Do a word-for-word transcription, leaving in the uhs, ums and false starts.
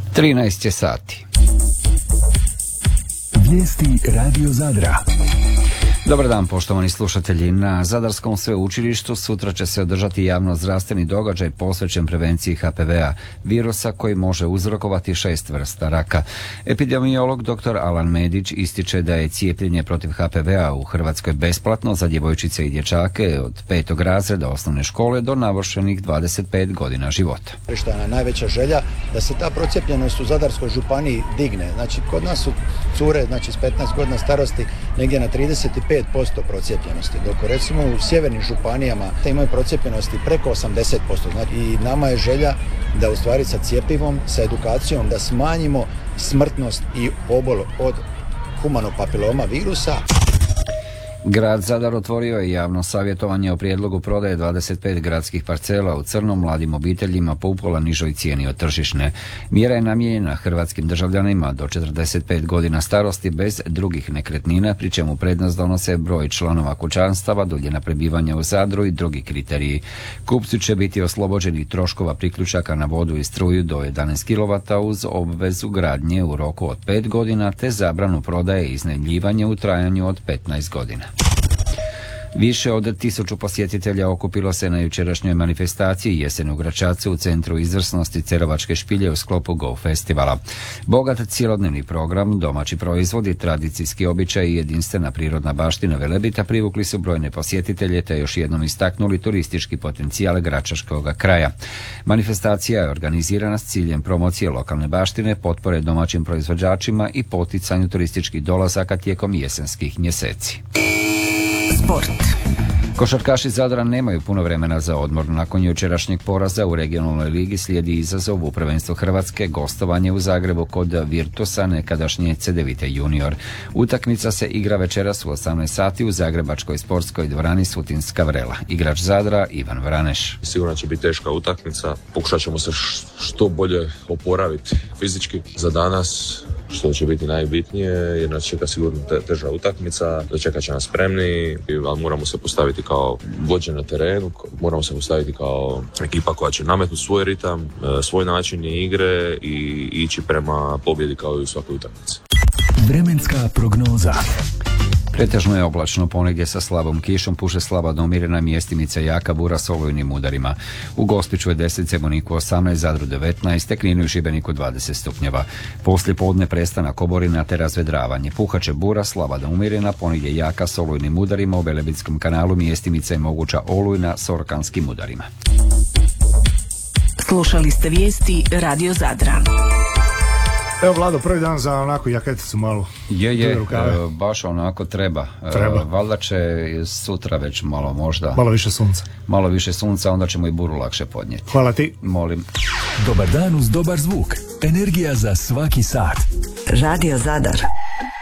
trinaest je sati. Vijesti Radio Zadra. Dobar dan, poštovani slušatelji. Na Zadarskom sveučilištu sutra će se održati javno-zdravstveni događaj posvećen prevenciji H P V-a, virusa koji može uzrokovati šest vrsta raka. Epidemiolog dr. Alan Medić ističe da je cijepljenje protiv H P V-a u Hrvatskoj besplatno za djevojčice i dječake od petog razreda osnovne škole do navršenih dvadeset pet godina života. Što je najveća želja da se ta procijepljenost u Zadarskoj županiji digne. Znači, kod nas su cure, znači s petnaest godina starosti negdje na trideset pet posto procijepljenosti, dok recimo u sjevernim županijama imaju procijepljenosti preko osamdeset posto. Znači, i nama je želja da u stvari sa cjepivom, sa edukacijom da smanjimo smrtnost i pobol od humanog papiloma virusa. Grad Zadar otvorio je javno savjetovanje o prijedlogu prodaje dvadeset pet gradskih parcela u Crnom mladim obiteljima po upola nižoj cijeni od tržišne. Mjera je namijenjena hrvatskim državljanima do četrdeset pet godina starosti bez drugih nekretnina, pri čemu prednost donose broj članova kućanstava, duljina prebivanja u Zadru i drugi kriteriji. Kupci će biti oslobođeni troškova priključaka na vodu i struju do jedanaest kilovata uz obvezu gradnje u roku od pet godina te zabranu prodaje i iznajmljivanja u trajanju od petnaest godina. Više od tisuću posjetitelja okupilo se na jučerašnjoj manifestaciji Jesen u Gračacu u Centru izvrsnosti Cerovačke špilje u sklopu Go festivala. Bogat cjelodnevni program, domaći proizvodi, tradicijski običaj i jedinstvena prirodna baština Velebita privukli su brojne posjetitelje te još jednom istaknuli turistički potencijal gračačkog kraja. Manifestacija je organizirana s ciljem promocije lokalne baštine, potpore domaćim proizvođačima i poticanju turističkih dolazaka tijekom jesenskih mjeseci. Sport. Košarkaši Zadra nemaju puno vremena za odmor. Nakon jučerašnjeg poraza u regionalnoj ligi slijedi izazov u prvenstvu Hrvatske, gostovanje u Zagrebu kod Virtusa, nekadašnje Cedevite junior. Utakmica se igra večeras u osamnaest sati u zagrebačkoj sportskoj dvorani Sutinska Vrela. Igrač Zadra Ivan Vraneš. Sigurno će biti teška utakmica. Pokušat ćemo se što bolje oporaviti fizički za danas, što će biti najbitnije, jer nas čeka sigurno te, teža utakmica, dočekat će nas spremni, ali moramo se postaviti kao vođe na terenu, moramo se postaviti kao ekipa koja će nametnuti svoj ritam, svoj način igre i ići prema pobjedi kao i u svakoj utakmici. Vremenska prognoza. Pretežno je oblačno, ponegdje sa slabom kišom, puše slaba do umjerena, mjestimica jaka bura s olujnim udarima. U Gospiću je deset, Zemuniku osamnaest, Zadru devetnaest, te Kninu i Šibeniku dvadeset stupnjeva. Poslije podne prestanak oborina te razvedravanje. Puhaće bura, slaba do umjerena, ponegdje jaka s olujnim udarima, u Velebitskom kanalu mjestimica je moguća olujna s orkanskim udarima. Slušali ste vijesti Radio Zadra. Evo Vlado, prvi dan za onako jaketicu malu. Je, je, baš onako treba. Treba. Valjda će sutra već malo možda. Malo više sunca. Malo više sunca, onda ćemo i buru lakše podnijeti. Hvala ti. Molim. Dobar dan uz dobar zvuk. Energija za svaki sat. Radio Zadar.